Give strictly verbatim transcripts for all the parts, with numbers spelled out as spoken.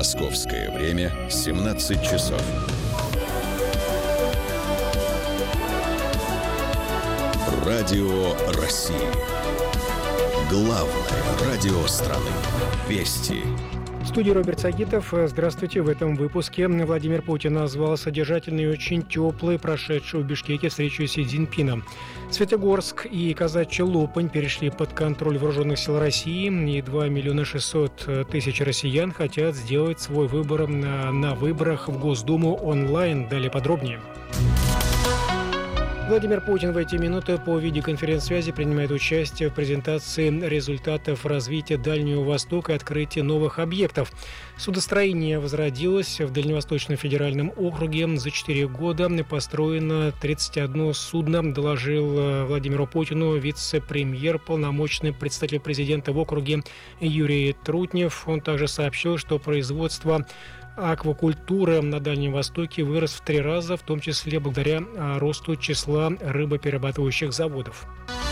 Московское время семнадцать часов. Радио России. Главное радио страны. Вести. В студии Роберт Сагитов. Здравствуйте. В этом выпуске Владимир Путин назвал содержательной и очень теплой прошедшую в Бишкеке встречу с Си Цзиньпином. Светогорск и Казачья Лопань перешли под контроль вооруженных сил России, и два миллиона шестьсот тысяч россиян хотят сделать свой выбор на, на выборах в Госдуму онлайн. Далее подробнее. Владимир Путин в эти минуты по видеоконференц-связи принимает участие в презентации результатов развития Дальнего Востока и открытия новых объектов. Судостроение возродилось в Дальневосточном федеральном округе. За четыре года построено тридцать одно судно, доложил Владимиру Путину вице-премьер, полномочный представитель президента в округе Юрий Трутнев. Он также сообщил, что производство аквакультуры на Дальнем Востоке вырос в три раза, в том числе благодаря росту числа рыбоперерабатывающих заводов.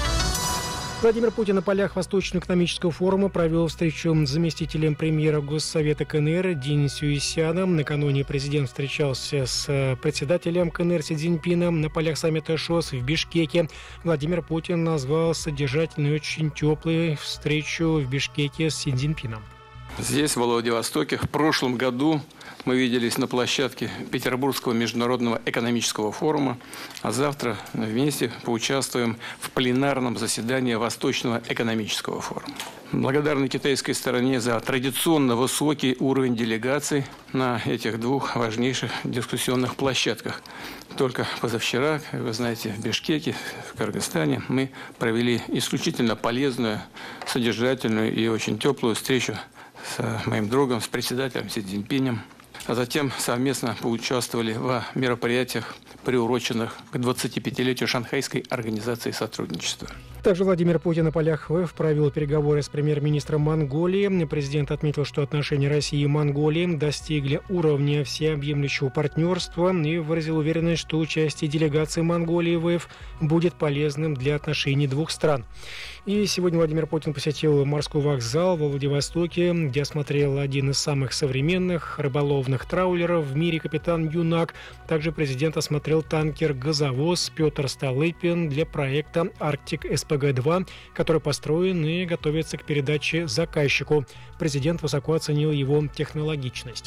Владимир Путин на полях Восточного экономического форума провел встречу с заместителем премьера Госсовета КНР Дин Сюйсяном. Накануне президент встречался с председателем КНР Си Цзиньпином на полях саммита ШОС в Бишкеке. Владимир Путин назвал содержательной и очень теплой встречу в Бишкеке с Си Цзиньпином. Здесь, в Владивостоке, в прошлом году мы виделись на площадке Петербургского международного экономического форума, а завтра вместе поучаствуем в пленарном заседании Восточного экономического форума. Благодарны китайской стороне за традиционно высокий уровень делегаций на этих двух важнейших дискуссионных площадках. Только позавчера, как вы знаете, в Бишкеке, в Кыргызстане, мы провели исключительно полезную, содержательную и очень теплую встречу с моим другом, с председателем Си Цзиньпинем, а затем совместно поучаствовали в мероприятиях, приуроченных к двадцатипятилетию Шанхайской организации сотрудничества. Также Владимир Путин на полях ВЭФ провел переговоры с премьер-министром Монголии. Президент отметил, что отношения России и Монголии достигли уровня всеобъемлющего партнерства и выразил уверенность, что участие делегации Монголии в ВЭФ будет полезным для отношений двух стран. И сегодня Владимир Путин посетил морской вокзал во Владивостоке, где осмотрел один из самых современных рыболовных траулеров в мире «Капитан Юнак». Также президент осмотрел танкер-газовоз «Петр Столыпин» для проекта «Арктик эс пэ гэ два», который построен и готовится к передаче заказчику. Президент высоко оценил его технологичность.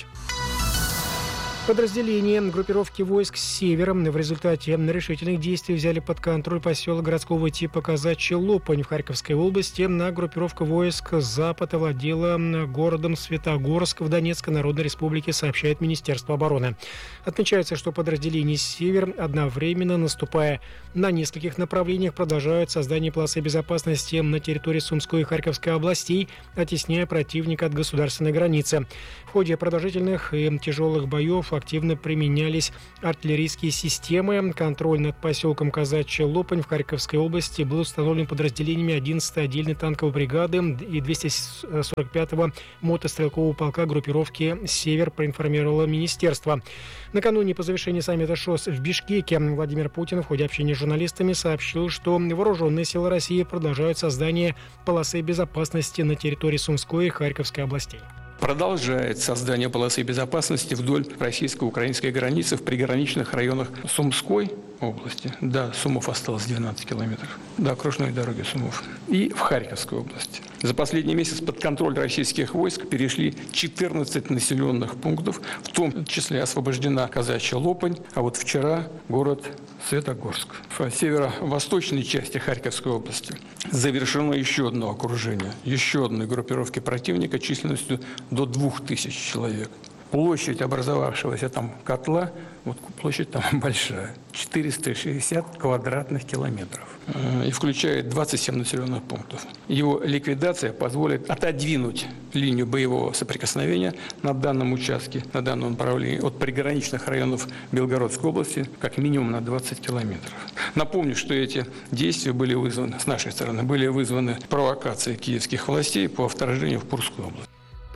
Подразделения группировки войск с севера в результате решительных действий взяли под контроль поселок городского типа Казачья Лопань в Харьковской области. На группировка войск с запада овладела городом Светогорск в Донецкой Народной Республике, сообщает Министерство обороны. Отмечается, что подразделения с севера, одновременно наступая на нескольких направлениях, продолжают создание полосы безопасности на территории Сумской и Харьковской областей, оттесняя противника от государственной границы. В ходе продолжительных и тяжелых боев активно применялись артиллерийские системы. Контроль над поселком Казачья Лопань в Харьковской области был установлен подразделениями одиннадцатой отдельной танковой бригады и двухсот сорок пятого мотострелкового полка группировки «Север», проинформировало министерство. Накануне по завершении саммита ШОС в Бишкеке Владимир Путин в ходе общения с журналистами сообщил, что вооруженные силы России продолжают создание полосы безопасности на территории Сумской и Харьковской областей. Продолжает создание полосы безопасности вдоль российско-украинской границы в приграничных районах Сумской области. До Сумов осталось двенадцать километров. До окружной дороги Сумов. И в Харьковской области. За последний месяц под контроль российских войск перешли четырнадцать населенных пунктов, в том числе освобождена Казачья Лопань, а вот вчера город Светогорск. В северо-восточной части Харьковской области завершено еще одно окружение, еще одной группировки противника численностью до двух тысяч человек. Площадь образовавшегося там котла, вот площадь там большая, четыреста шестьдесят квадратных километров. И включает двадцать семь населенных пунктов. Его ликвидация позволит отодвинуть линию боевого соприкосновения на данном участке, на данном направлении от приграничных районов Белгородской области как минимум на двадцать километров. Напомню, что эти действия были вызваны, с нашей стороны, были вызваны провокацией киевских властей по вторжению в Курскую область.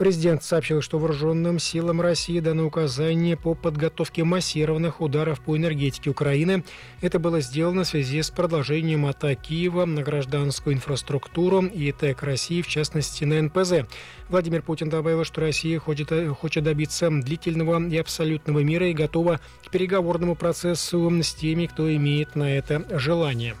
Президент сообщил, что вооруженным силам России дано указание по подготовке массированных ударов по энергетике Украины. Это было сделано в связи с продолжением атак Киева на гражданскую инфраструктуру и ТЭК России, в частности, на эн пэ зэ. Владимир Путин добавил, что Россия хочет, хочет добиться длительного и абсолютного мира и готова к переговорному процессу с теми, кто имеет на это желание.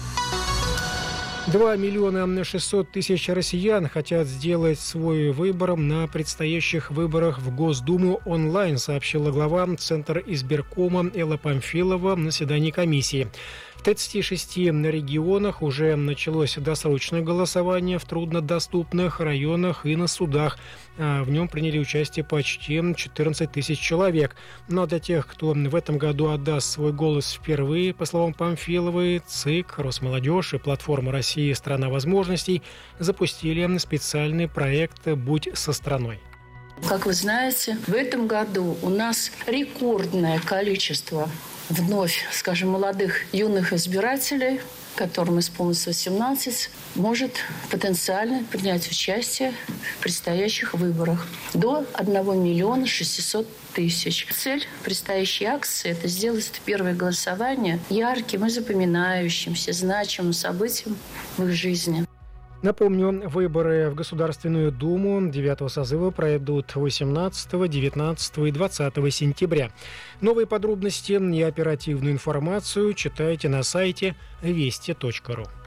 два миллиона шестьсот тысяч россиян хотят сделать свой выбор на предстоящих выборах в Госдуму онлайн, сообщила глава Центра избиркома Элла Памфилова на заседании комиссии. В тридцати шести регионах уже началось досрочное голосование в труднодоступных районах и на судах. В нем приняли участие почти четырнадцать тысяч человек. Но для тех, кто в этом году отдаст свой голос впервые, по словам Памфиловой, ЦИК, Росмолодежь и Платформа России «Страна возможностей» запустили специальный проект «Будь со страной». Как вы знаете, в этом году у нас рекордное количество вновь, скажем, молодых юных избирателей, которым исполнится восемнадцать, может потенциально принять участие в предстоящих выборах до одного миллиона шестисот тысяч. Цель предстоящей акции – это сделать это первое голосование ярким и запоминающимся, значимым событием в их жизни. Напомню, выборы в Государственную Думу девятого созыва пройдут восемнадцатого, девятнадцатого и двадцатого сентября. Новые подробности и оперативную информацию читайте на сайте вести точка ру.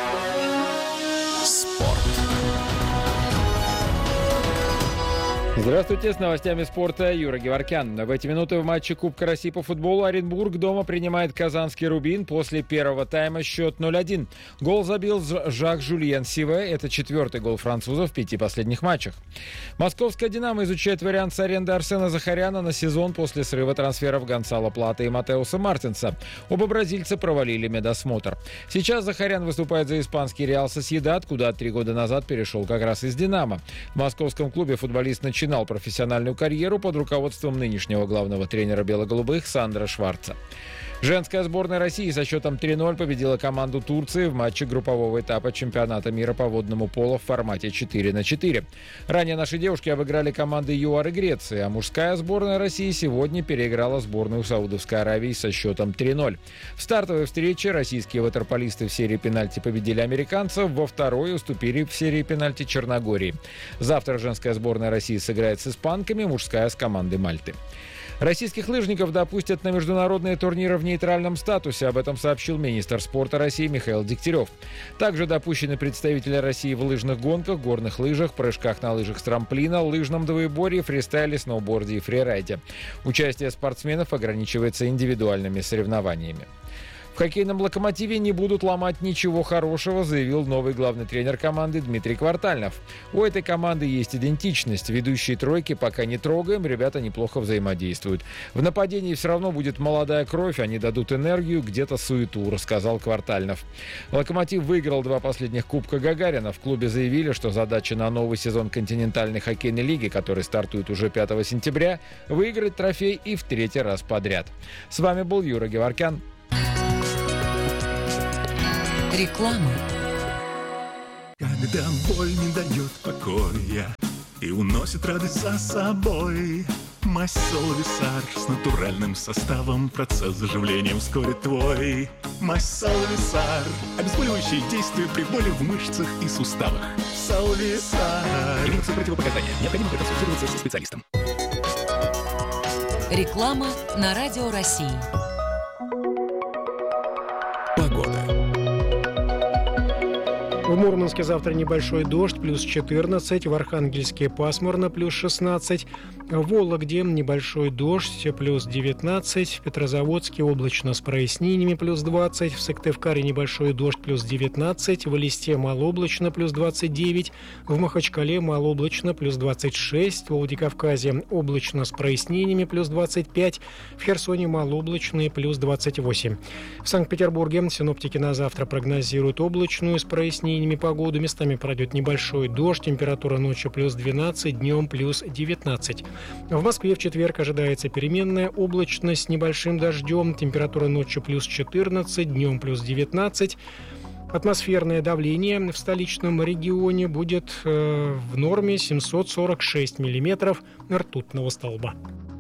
Здравствуйте, с новостями спорта Юра Геворкян. В эти минуты в матче Кубка России по футболу Оренбург дома принимает казанский «Рубин». После первого тайма счет ноль один. Гол забил Жак-Жульен Сиве. Это четвертый гол французов в пяти последних матчах. Московская «Динамо» изучает вариант с аренды Арсена Захаряна на сезон после срыва трансферов Гонсало Плата и Матеуса Мартинса. Оба бразильца провалили медосмотр. Сейчас Захарян выступает за испанский «Реал Сосьедад», куда три года назад перешел как раз из «Динамо». В московском клубе футболист начинал Начинал профессиональную карьеру под руководством нынешнего главного тренера бело-голубых Сандра Шварца. Женская сборная России со счетом три ноль победила команду Турции в матче группового этапа чемпионата мира по водному поло в формате четыре на четыре. Ранее наши девушки обыграли команды ЮАР и Греции, а мужская сборная России сегодня переиграла сборную Саудовской Аравии со счетом три ноль. В стартовой встрече российские ватерполисты в серии пенальти победили американцев, во второй уступили в серии пенальти Черногории. Завтра женская сборная России сыграет с испанками, мужская с командой Мальты. Российских лыжников допустят на международные турниры в нейтральном статусе. Об этом сообщил министр спорта России Михаил Дегтярев. Также допущены представители России в лыжных гонках, горных лыжах, прыжках на лыжах с трамплина, лыжном двоеборье, фристайле, сноуборде и фрирайде. Участие спортсменов ограничивается индивидуальными соревнованиями. В хоккейном «Локомотиве» не будут ломать ничего хорошего, заявил новый главный тренер команды Дмитрий Квартальнов. У этой команды есть идентичность. Ведущие тройки пока не трогаем, ребята неплохо взаимодействуют. В нападении все равно будет молодая кровь, они дадут энергию, где-то суету, рассказал Квартальнов. «Локомотив» выиграл два последних Кубка Гагарина. В клубе заявили, что задача на новый сезон континентальной хоккейной лиги, который стартует уже пятого сентября, выиграть трофей и в третий раз подряд. С вами был Юра Геворкян. Реклама. Когда боль не дает покоя и уносит радость за собой, Масол Висар с натуральным составом процесс заживления ускорит твой. Масол Висар. Обезболивающие действия при боли в мышцах и суставах. Масол Висар. Имеются противопоказания. Необходимо проконсультироваться со специалистом. Реклама на Радио России. Погода. В Мурманске завтра небольшой дождь, плюс четырнадцать. В Архангельске пасмурно, плюс шестнадцать. В Вологде небольшой дождь, плюс девятнадцать. В Петрозаводске облачно с прояснениями, плюс двадцать. В Сыктывкаре небольшой дождь, плюс девятнадцать. В Элисте малооблачно, плюс двадцать девять. В Махачкале малооблачно, плюс двадцать шесть. В Владикавказе облачно с прояснениями, плюс двадцать пять. В Херсоне малооблачно, плюс двадцать восемь. В Санкт-Петербурге синоптики на завтра прогнозируют облачную с прояснениями погоду. Местами пройдет небольшой дождь. Температура ночью плюс двенадцать, днем плюс девятнадцать. В Москве в четверг ожидается переменная облачность с небольшим дождем. Температура ночью плюс четырнадцать, днем плюс девятнадцать. Атмосферное давление в столичном регионе будет в норме семьсот сорок шесть миллиметров ртутного столба.